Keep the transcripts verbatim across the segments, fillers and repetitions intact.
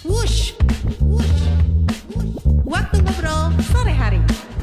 Wush, wush, waktu ngobrol sore hari.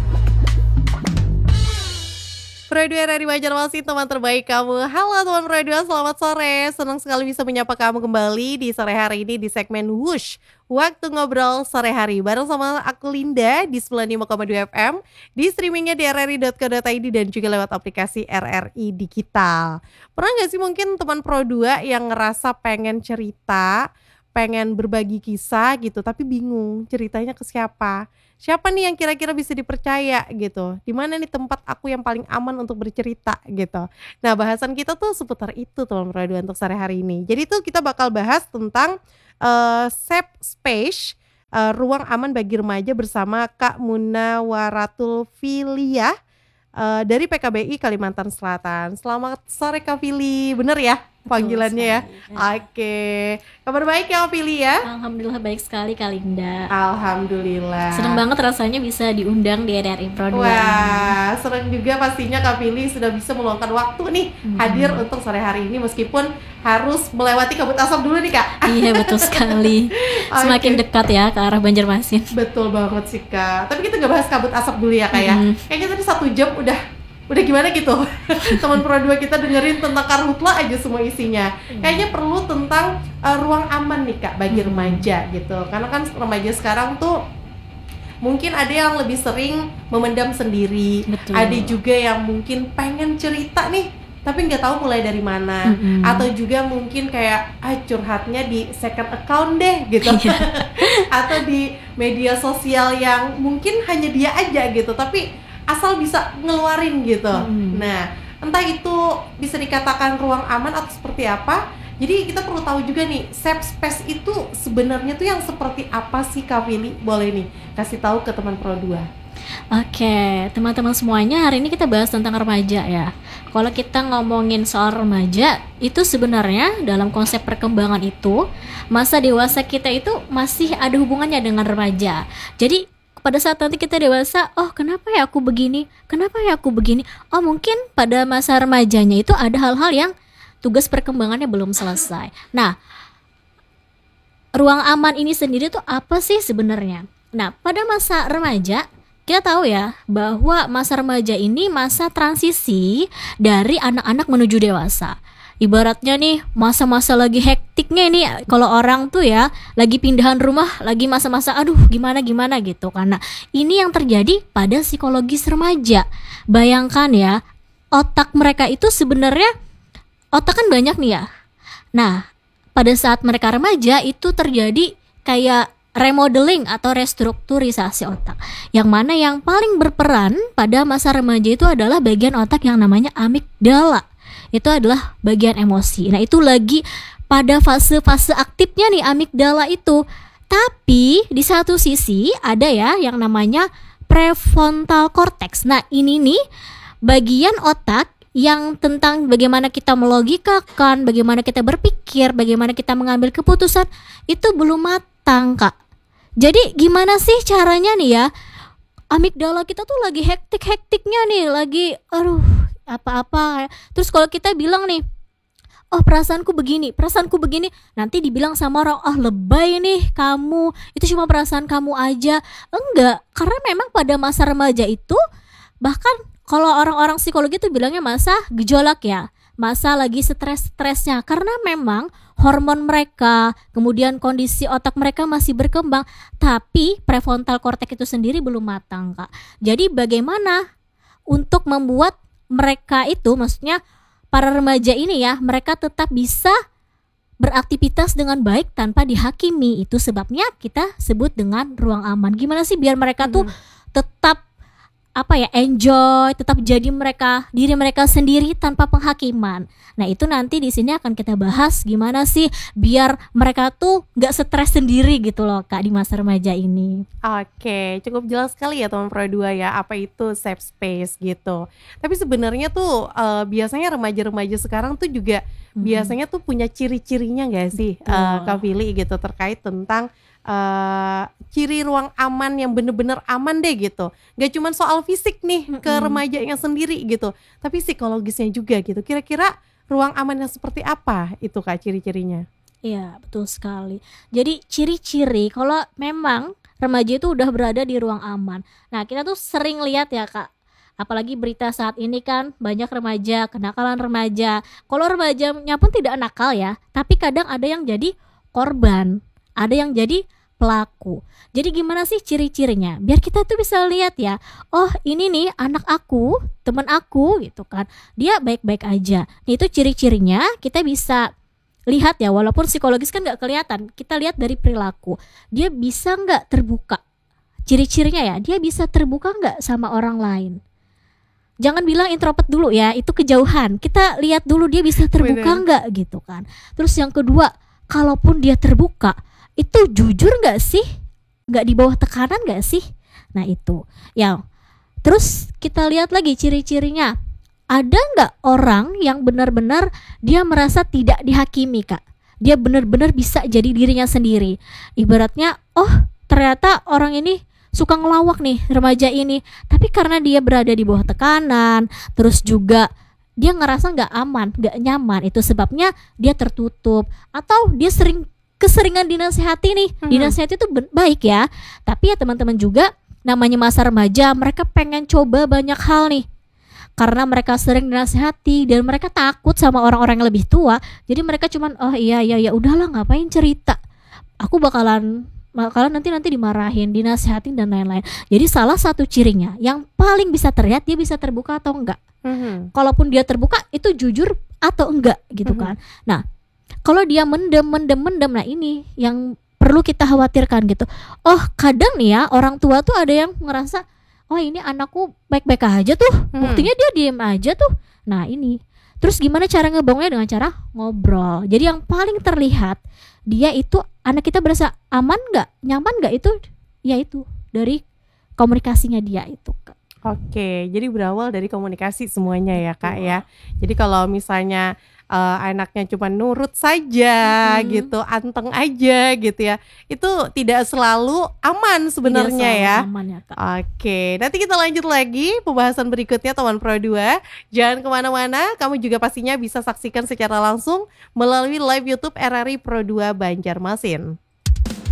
Pro dua dari Banjarmasin, teman terbaik kamu. Halo teman Pro dua, selamat sore. Senang sekali bisa menyapa kamu kembali di sore hari ini di segmen Wush, waktu ngobrol sore hari. Bareng sama aku Linda di sembilan puluh lima koma dua F M, di streamingnya di r r i dot co dot i d dan juga lewat aplikasi R R I Digital. Pernah gak sih mungkin teman Pro dua yang ngerasa pengen cerita, pengen berbagi kisah gitu, tapi bingung ceritanya ke siapa? Siapa nih yang kira-kira bisa dipercaya gitu? Di mana nih tempat aku yang paling aman untuk bercerita gitu? Nah, bahasan kita tuh seputar itu teman Pro dua untuk sore hari ini. Jadi tuh kita bakal bahas tentang uh, safe space, uh, ruang aman bagi remaja bersama Kak Munawaratul Filia uh, dari P K B I Kalimantan Selatan. Selamat sore Kak Fili, bener ya panggilannya ya? Oke, kabar baik ya Kak Fili ya? Alhamdulillah baik sekali Kak Linda. Alhamdulillah. Seneng banget rasanya bisa diundang di R R I Pro dua. Wah, seneng juga pastinya Kak Fili sudah bisa meluangkan waktu nih hmm. hadir untuk sore hari ini meskipun harus melewati kabut asap dulu nih Kak. Iya betul sekali. Semakin okay. dekat ya ke arah Banjarmasin. Betul banget sih Kak. Tapi kita nggak bahas kabut asap dulu ya Kak ya. Hmm. Kayaknya tadi satu jam udah udah gimana gitu. Teman Pro dua kita dengerin tentang karhutla aja semua isinya. Hmm. Kayaknya perlu tentang uh, ruang aman nih Kak bagi hmm. remaja gitu. Karena kan remaja sekarang tuh mungkin ada yang lebih sering memendam sendiri. Betul. Ada juga yang mungkin pengen cerita nih tapi nggak tahu mulai dari mana. Mm-hmm. Atau juga mungkin kayak ah curhatnya di second account deh gitu. Atau di media sosial yang mungkin hanya dia aja gitu tapi asal bisa ngeluarin gitu. Mm-hmm. Nah, entah itu bisa dikatakan ruang aman atau seperti apa. Jadi kita perlu tahu juga nih, safe space itu sebenarnya tuh yang seperti apa sih Kak Fili? Boleh nih kasih tahu ke teman Pro dua. Oke, teman-teman semuanya, hari ini kita bahas tentang remaja ya. Kalau kita ngomongin soal remaja, itu sebenarnya dalam konsep perkembangan itu, masa dewasa kita itu masih ada hubungannya dengan remaja. Jadi pada saat nanti kita dewasa, oh kenapa ya aku begini? Kenapa ya aku begini? Oh mungkin pada masa remajanya itu ada hal-hal yang tugas perkembangannya belum selesai. Nah, ruang aman ini sendiri tuh apa sih sebenarnya? Nah, pada masa remaja kita tahu ya bahwa masa remaja ini masa transisi dari anak-anak menuju dewasa. Ibaratnya nih masa-masa lagi hektiknya nih kalau orang tuh ya lagi pindahan rumah, lagi masa-masa aduh gimana-gimana gitu. Karena ini yang terjadi pada psikologis remaja. Bayangkan ya, otak mereka itu sebenarnya otak kan banyak nih ya. Nah, pada saat mereka remaja itu terjadi kayak remodeling atau restrukturisasi otak. Yang mana yang paling berperan pada masa remaja itu adalah bagian otak yang namanya amigdala. Itu adalah bagian emosi. Nah, itu lagi pada fase-fase aktifnya nih amigdala itu. Tapi di satu sisi ada ya yang namanya prefrontal cortex. Nah, ini nih bagian otak yang tentang bagaimana kita melogikakan, bagaimana kita berpikir, bagaimana kita mengambil keputusan itu belum matang, Kak. Jadi gimana sih caranya nih ya? Amigdala kita tuh lagi hektik-hektiknya nih, lagi aduh apa-apa. Terus kalau kita bilang nih, oh perasaanku begini, perasaanku begini, nanti dibilang sama orang, oh lebay nih kamu, itu cuma perasaan kamu aja. Enggak, karena memang pada masa remaja itu, bahkan kalau orang-orang psikologi itu bilangnya masa gejolak ya, masa lagi stres-stresnya, karena memang hormon mereka, kemudian kondisi otak mereka masih berkembang, tapi prefrontal cortex itu sendiri belum matang, Kak. Jadi bagaimana untuk membuat mereka itu, maksudnya para remaja ini ya, mereka tetap bisa beraktivitas dengan baik tanpa dihakimi. Itu sebabnya kita sebut dengan ruang aman. Gimana sih biar mereka hmm. tuh tetap apa ya, enjoy, tetap jadi mereka, diri mereka sendiri tanpa penghakiman. Nah, itu nanti di sini akan kita bahas gimana sih biar mereka tuh nggak stres sendiri gitu loh, Kak, di masa remaja ini. Oke, cukup jelas sekali ya teman Pro dua ya, apa itu safe space gitu. Tapi sebenarnya tuh uh, biasanya remaja-remaja sekarang tuh juga hmm. biasanya tuh punya ciri-cirinya nggak sih, uh, Kak Fili gitu, terkait tentang Uh, ciri ruang aman yang bener-bener aman deh gitu. Gak cuma soal fisik nih mm-hmm. ke remajanya sendiri gitu, tapi psikologisnya juga gitu. Kira-kira ruang aman yang seperti apa itu Kak ciri-cirinya? Iya, betul sekali. Jadi ciri-ciri kalau memang remaja itu udah berada di ruang aman. Nah, kita tuh sering lihat ya, Kak. Apalagi berita saat ini kan banyak remaja, kenakalan remaja. Kalau remajanya pun tidak nakal ya, tapi kadang ada yang jadi korban, ada yang jadi pelaku. Jadi gimana sih ciri-cirinya? Biar kita tuh bisa lihat ya, oh ini nih anak aku, teman aku gitu kan. Dia baik-baik aja. Nah, itu ciri-cirinya kita bisa lihat ya, walaupun psikologis kan nggak kelihatan, kita lihat dari perilaku. Dia bisa nggak terbuka, ciri-cirinya ya, dia bisa terbuka nggak sama orang lain. Jangan bilang introvert dulu ya, itu kejauhan. Kita lihat dulu dia bisa terbuka Bener. nggak gitu kan. Terus yang kedua, kalaupun dia terbuka, itu jujur nggak sih, nggak di bawah tekanan nggak sih. Nah itu yang terus kita lihat lagi ciri-cirinya. Ada nggak orang yang benar-benar dia merasa tidak dihakimi, Kak? Dia benar-benar bisa jadi dirinya sendiri. Ibaratnya, oh ternyata orang ini suka ngelawak nih, remaja ini. Tapi karena dia berada di bawah tekanan, terus juga dia ngerasa nggak aman, nggak nyaman. Itu sebabnya dia tertutup. Atau dia sering keseringan dinasehati nih. Mhm. Dinasehati itu ben- baik ya. Tapi ya teman-teman juga, namanya masa remaja, mereka pengen coba banyak hal nih. Karena mereka sering dinasehati dan mereka takut sama orang-orang yang lebih tua, jadi mereka cuman oh iya iya ya udahlah, ngapain cerita, aku bakalan bakalan nanti nanti dimarahin, dinasehatin dan lain-lain. Jadi salah satu cirinya yang paling bisa terlihat, dia bisa terbuka atau enggak. Mhm. Kalaupun dia terbuka, itu jujur atau enggak gitu Mhm. kan. Nah, kalau dia mendem mendem mendem, nah ini yang perlu kita khawatirkan gitu. Oh kadang nih ya, orang tua tuh ada yang ngerasa oh ini anakku baik-baik aja tuh, Hmm. buktinya dia diem aja tuh. Nah ini, terus gimana cara ngebangunnya? Dengan cara ngobrol. Jadi yang paling terlihat dia itu, anak kita berasa aman nggak, nyaman nggak, itu ya itu dari komunikasinya dia itu, Kak. Oke, jadi berawal dari komunikasi semuanya ya Kak ya. Jadi kalau misalnya eh, anaknya cuma nurut saja Mm-mm. gitu, anteng aja gitu ya, itu tidak selalu aman Tidak sebenarnya selalu ya. aman ya, Kak. Oke, nanti kita lanjut lagi pembahasan berikutnya teman Pro dua. Jangan kemana-mana, kamu juga pastinya bisa saksikan secara langsung melalui live YouTube R R I Pro dua Banjarmasin.